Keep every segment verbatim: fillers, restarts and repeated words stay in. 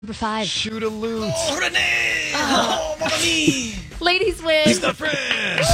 Number five. Shoot a loot. Oh, Renee! Oh, mon ami! Ladies win. He's not French.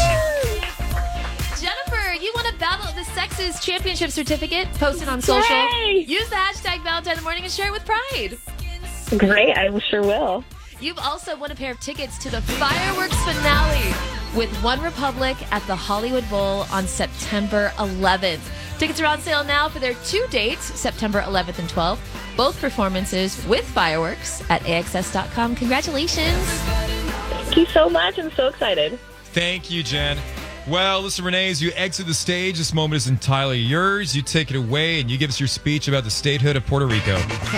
Jennifer, you won a Battle of the Sexes Championship certificate posted on social. Yay! Use the hashtag Valentine in the Morning and share it with pride. Great, I sure will. You've also won a pair of tickets to the fireworks finale with One Republic at the Hollywood Bowl on September eleventh. Tickets are on sale now for their two dates, September eleventh and twelfth. Both performances with fireworks at A X S dot com. Congratulations. Thank you so much. I'm so excited. Thank you, Jen. Well, listen, Renee, as you exit the stage, this moment is entirely yours. You take it away and you give us your speech about the statehood of Puerto Rico.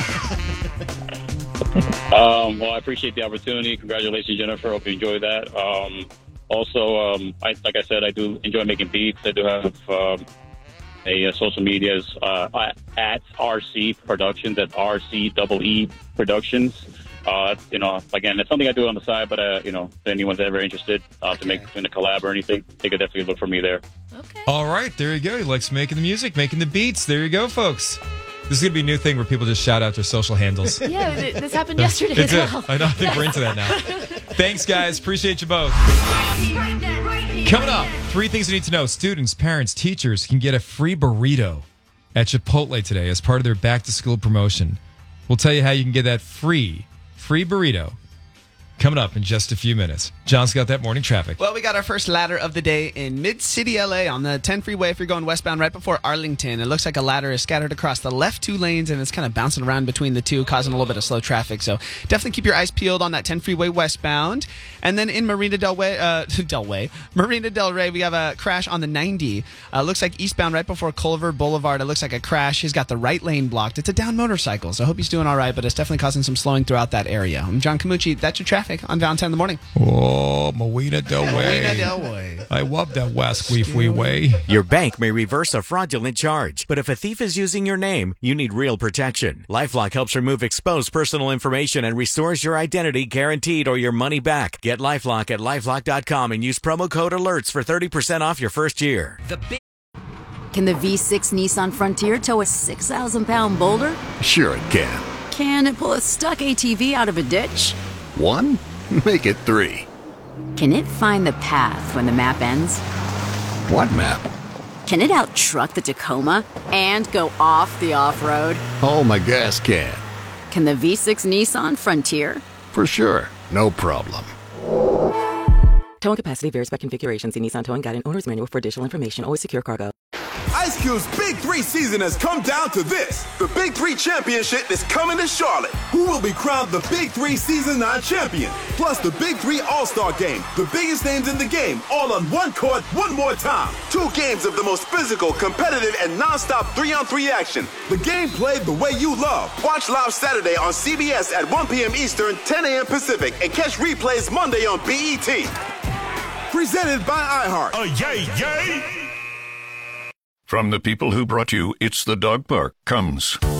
Um, well, I appreciate the opportunity. Congratulations, Jennifer. Hope you enjoy that. Um, also, um, I, like I said, I do enjoy making beats. I do have um, a, a social medias uh, at R C Productions, at R C E E Productions. Uh, you know, again, it's something I do on the side, but, uh, you know, if anyone's ever interested uh, to make in a collab or anything, they could definitely look for me there. Okay. All right, there you go. He likes making the music, making the beats. There you go, folks. This is going to be a new thing where people just shout out their social handles. Yeah, th- this happened yesterday It's as it. well. I know. I think we're into that now. Thanks, guys. Appreciate you both. Coming up, three things you need to know. Students, parents, teachers can get a free burrito at Chipotle today as part of their back-to-school promotion. We'll tell you how you can get that free, free burrito coming up in just a few minutes. John's got that morning traffic. Well, we got our first ladder of the day in Mid-City L A on the ten freeway if you're going westbound right before Arlington. It looks like a ladder is scattered across the left two lanes, and it's kind of bouncing around between the two, causing a little bit of slow traffic. So definitely keep your eyes peeled on that ten freeway westbound. And then in Marina Del Rey, uh, Del Rey, Marina Del Rey, we have a crash on the ninety. Uh, looks like eastbound right before Culver Boulevard. It looks like a crash. He's got the right lane blocked. It's a down motorcycle, so I hope he's doing all right, but it's definitely causing some slowing throughout that area. I'm John Camucci. That's your traffic on Valentine in the Morning. Oh, Marina Del Rey. Marina Del Rey. I love that Wasqueef way. Your bank may reverse a fraudulent charge, but if a thief is using your name, you need real protection. LifeLock helps remove exposed personal information and restores your identity guaranteed or your money back. Get LifeLock at LifeLock dot com and use promo code ALERTS for thirty percent off your first year. The big- Can the V six Nissan Frontier tow a six thousand pound boulder? Sure it can. Can it pull a stuck A T V out of a ditch? One? Make it three. Can it find the path when the map ends? What map? Can it out-truck the Tacoma and go off the off-road? Oh, my gas can. Can the V six Nissan Frontier? For sure. No problem. Towing capacity varies by configuration. See Nissan Towing Guide and Owner's Manual for additional information. Always secure cargo. Ice Cube's Big Three season has come down to this. The Big Three Championship is coming to Charlotte. Who will be crowned the Big Three Season nine champion? Plus the Big Three All-Star Game. The biggest names in the game, all on one court, one more time. Two games of the most physical, competitive, and non-stop three-on-three action. The game played the way you love. Watch live Saturday on C B S at one p.m. Eastern, ten a.m. Pacific, and catch replays Monday on B E T. Presented by iHeart. Oh, yay, yay! From the people who brought you It's the Dog Park comes